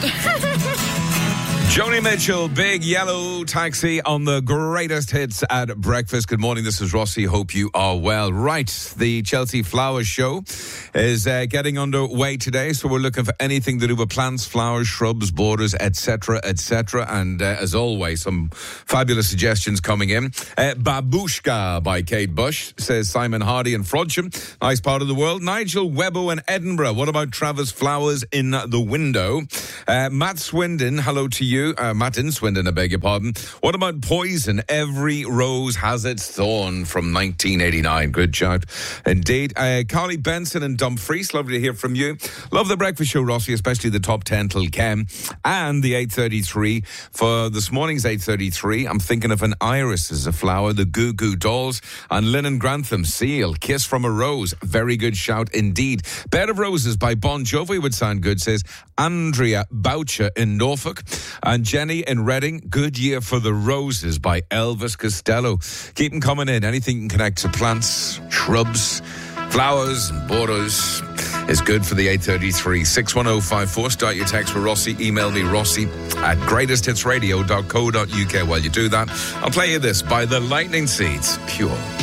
Joni Mitchell, Big Yellow Taxi on the greatest hits at breakfast. Good morning, this is Rossi. Hope you are well. Right, the Chelsea Flowers Show is getting underway today, so we're looking for anything to do with plants, flowers, shrubs, borders, etc., etc. And as always, some fabulous suggestions coming in. Babushka by Kate Bush, says Simon Hardy in Frodsham. Nice part of the world. Nigel Webbo in Edinburgh. What about Travis Flowers in the window? Matt Swindon, hello to you. Matt in Swindon, I beg your pardon. What about Poison? Every rose has its thorn from 1989. Good shout. Indeed. Carly Benson and Dumfries, lovely to hear from you. Love the breakfast show, Rossi, especially the top 10 till Ken. And the 8.33. For this morning's 8.33, I'm thinking of an iris as a flower, the Goo Goo Dolls, and Lynn and Grantham, Seal, Kiss from a Rose. Very good shout indeed. Bed of Roses by Bon Jovi would sound good, says Andrea Boucher in Norfolk. And Jenny in Reading, Good Year for the Roses by Elvis Costello. Keep them coming in. Anything you can connect to plants, shrubs, flowers and borders is good for the 8.33. 61054. Start your text with Rossi. Email me, Rossi@greatesthitsradio.co.uk. While you do that, I'll play you this by the Lightning Seeds. Pure.